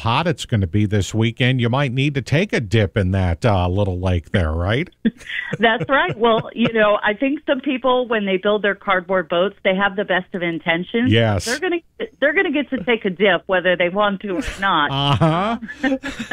hot it's going to be this weekend, you might need to take a dip in that little lake there, right? That's right. Well, I think some people, when they build their cardboard boats, they have the best of intentions. Yes. They're gonna get to take a dip whether they want to or not. Uh-huh.